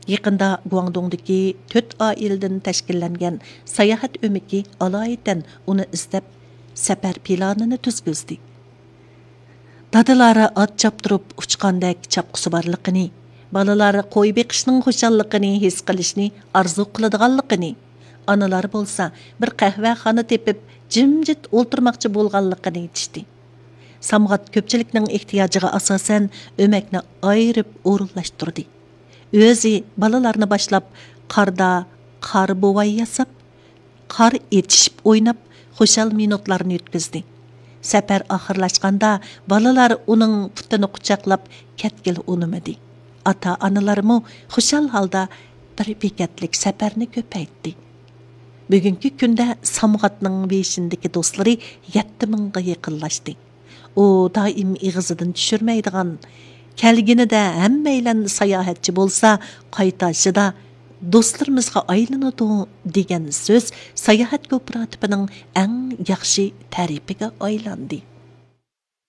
Yaqında Guangdongdagi 4 oiladan tashkillangan sayohat o'miki alohida uni izlab safar planini tuzgizdi. Dadalari ot choptirib uchqandek chapqusi borligini, balalari qo'y beqishning xushalligini his qilishni arzu qiladiganligini, analari bo'lsa bir qahvaxona tepib jimjit o'ltirmoqchi bo'lganligini aytishdi. Samg'at ko'pchilikning ehtiyojiga asosan o'makni ayirib o'rinlashtirdi. O'zi balalarni boshlab qarda qar buvay yasab, qar etishib o'ynab, xushal minutlarni o'tkazdi. Safar oxirlashganda balalar uning putini quchoqlab ketgil unimadi. Ota-onalarmi xushal holda bir bekatlik safarni ko'paytdi. Bugungi kunda Samg'atning beshindagi do'stlari 7000 ga yaqinlashdi. U doim ig'izidan tushirmaydigan, kelginida hammanglar sayohatchi bo'lsa, qaytashida do'stlarimizga aylanadi degan so'z sayohat kooperativining eng yaxshi ta'rifiga aylandi.